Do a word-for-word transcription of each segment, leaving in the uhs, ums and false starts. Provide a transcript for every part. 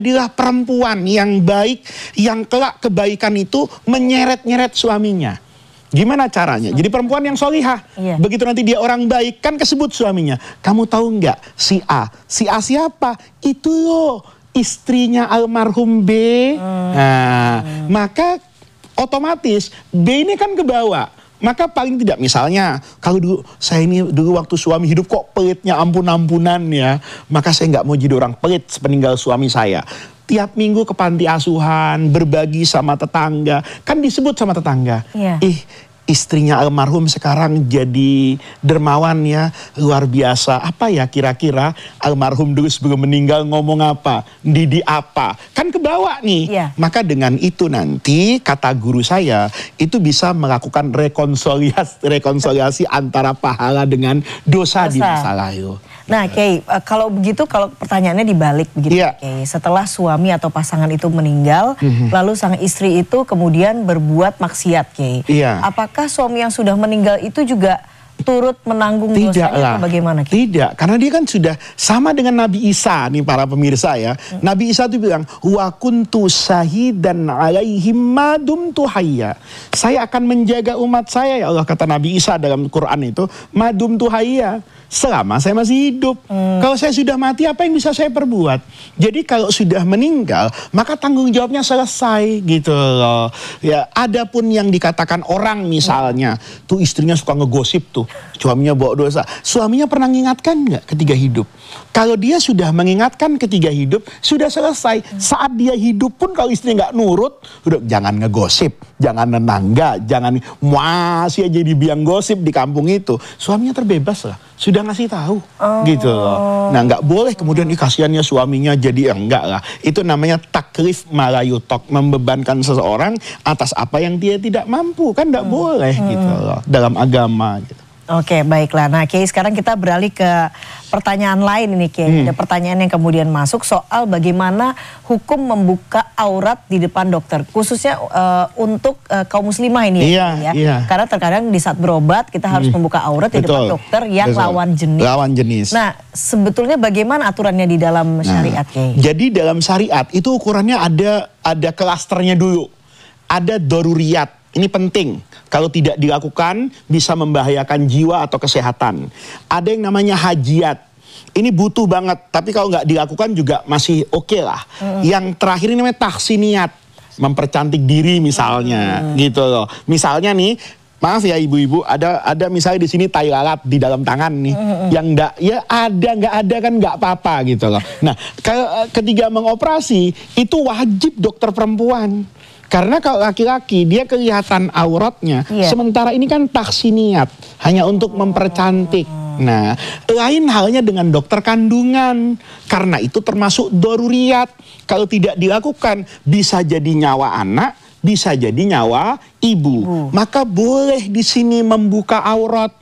Jadilah perempuan yang baik, yang kelak kebaikan itu menyeret-nyeret suaminya. Gimana caranya? Jadi perempuan yang solihah. Iya. Begitu nanti dia orang baik, kan kesebut suaminya. Kamu tahu nggak si A? Si A siapa? Itu loh, istrinya almarhum B. Hmm. Nah, hmm. maka otomatis B ini kan ke bawah. Maka paling tidak misalnya, kalau dulu saya ini dulu waktu suami hidup kok pelitnya ampun-ampunan ya. Maka saya nggak mau jadi orang pelit sepeninggal suami saya. Tiap minggu ke panti asuhan, berbagi sama tetangga. Kan disebut sama tetangga. Iya. Ih, istrinya almarhum sekarang jadi dermawan ya, luar biasa. Apa ya kira-kira almarhum dulu sebelum meninggal ngomong apa, didi apa, kan kebawa nih. Yeah. Maka dengan itu nanti kata guru saya itu bisa melakukan rekonsiliasi, rekonsiliasi antara pahala dengan dosa, dosa. di masa lalu. Nah, Kiai, kalau begitu, kalau pertanyaannya dibalik begitu, yeah. Kiai. Setelah suami atau pasangan itu meninggal, mm-hmm. lalu sang istri itu kemudian berbuat maksiat, Kiai. Yeah. Apakah suami yang sudah meninggal itu juga turut menanggung dosanya atau bagaimana? Kiai? Tidak, karena dia kan sudah sama dengan Nabi Isa nih para pemirsa ya. Hmm. Nabi Isa itu bilang, wa kuntu syahidan alaihim ma dumtu hayya. Saya akan menjaga umat saya ya Allah, kata Nabi Isa dalam Quran itu, ma dumtu hayya. Selama saya masih hidup. Hmm. Kalau saya sudah mati, apa yang bisa saya perbuat? Jadi kalau sudah meninggal, maka tanggung jawabnya selesai gitu loh. Ya, adapun yang dikatakan orang misalnya, hmm. tuh istrinya suka ngegosip tuh, suaminya bawa dosa. Suaminya pernah mengingatkan nggak ketika hidup? Kalau dia sudah mengingatkan ketika hidup, sudah selesai. Hmm. Saat dia hidup pun kalau istrinya nggak nurut, udah jangan ngegosip, jangan nenangga, jangan masih aja dibiang gosip di kampung itu. Suaminya terbebas lah. Sudah ngasih tahu, oh. gitu loh. Nah, nggak boleh kemudian kasihannya suaminya jadi ya, enggak lah. Itu namanya taklif malayutok, membebankan seseorang atas apa yang dia tidak mampu, kan nggak hmm. boleh hmm. gitu loh dalam agama. Gitu. Oke, baiklah. Nah, Kiai, sekarang kita beralih ke pertanyaan lain ini, Kiai. Hmm. Ada pertanyaan yang kemudian masuk soal bagaimana hukum membuka aurat di depan dokter, khususnya uh, untuk uh, kaum muslimah ini iya, ya. Iya. Karena terkadang di saat berobat kita harus hmm. membuka aurat di Betul. depan dokter yang Betul. lawan jenis. Lawan jenis. Nah, sebetulnya bagaimana aturannya di dalam syariat, nah, Kiai? Jadi dalam syariat itu ukurannya ada ada klasternya dulu. Ada daruriyat. Ini penting, kalau tidak dilakukan bisa membahayakan jiwa atau kesehatan. Ada yang namanya hajiat, ini butuh banget, tapi kalau nggak dilakukan juga masih oke okay lah. Mm. Yang terakhir ini namanya tahsiniat, mempercantik diri misalnya, mm. gitu loh. Misalnya nih, maaf ya ibu-ibu, ada ada misalnya di sini tai lalat di dalam tangan nih, mm-hmm. yang enggak, ya ada nggak ada kan nggak apa-apa gitu loh. Nah, kalau ketiga mengoperasi itu wajib dokter perempuan. Karena kalau laki-laki dia kelihatan auratnya, yeah. sementara ini kan tahsiniat, hanya untuk mempercantik. Nah, lain halnya dengan dokter kandungan, karena itu termasuk daruriyat. Kalau tidak dilakukan, bisa jadi nyawa anak, bisa jadi nyawa ibu. Uh. Maka boleh di sini membuka aurat,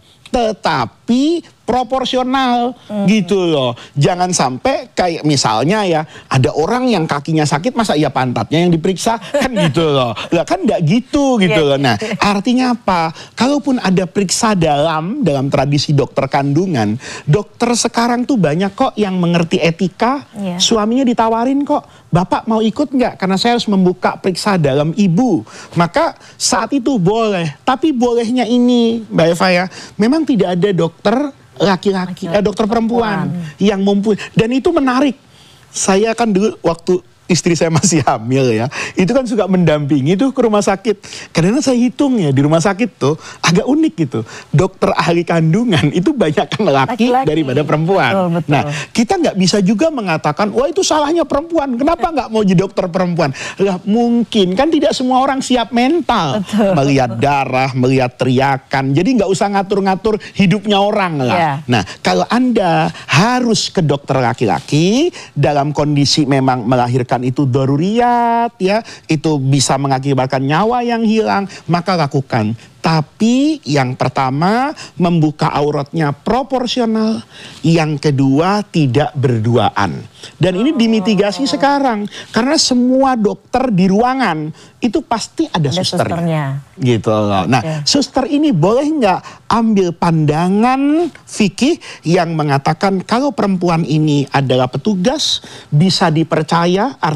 tetapi proporsional hmm. gitu loh. Jangan sampai kayak misalnya ya, ada orang yang kakinya sakit, masa iya pantatnya yang diperiksa? Kan gitu loh. Lah kan enggak gitu gitu loh. Nah, artinya apa? Kalaupun ada periksa dalam dalam tradisi dokter kandungan, dokter sekarang tuh banyak kok yang mengerti etika. Yeah. Suaminya ditawarin kok, "Bapak mau ikut nggak? Karena saya harus membuka periksa dalam ibu." Maka saat itu boleh. Tapi bolehnya ini, Mbak Eva ya, memang tidak ada dokter laki-laki, eh, dokter perempuan, perempuan yang mumpuni. Dan itu menarik. Saya kan dulu waktu istri saya masih hamil ya, itu kan suka mendampingi tuh ke rumah sakit. Karena saya hitung ya, di rumah sakit tuh agak unik gitu. Dokter ahli kandungan itu banyak kan laki, laki daripada perempuan. Betul, betul. Nah, kita nggak bisa juga mengatakan, wah itu salahnya perempuan. Kenapa nggak mau jadi dokter perempuan? Lah mungkin kan tidak semua orang siap mental. Betul. Melihat darah, melihat teriakan. Jadi nggak usah ngatur-ngatur hidupnya orang lah. Yeah. Nah, kalau Anda harus ke dokter laki-laki dalam kondisi memang melahirkan itu daruriyat ya, itu bisa mengakibatkan nyawa yang hilang, maka lakukan. Tapi yang pertama membuka auratnya proporsional, yang kedua tidak berduaan. Dan ini dimitigasi sekarang karena semua dokter di ruangan itu pasti ada, ada susternya. susternya. Gitu loh. Nah, okay. suster ini boleh nggak ambil pandangan fikih yang mengatakan kalau perempuan ini adalah petugas bisa dipercaya.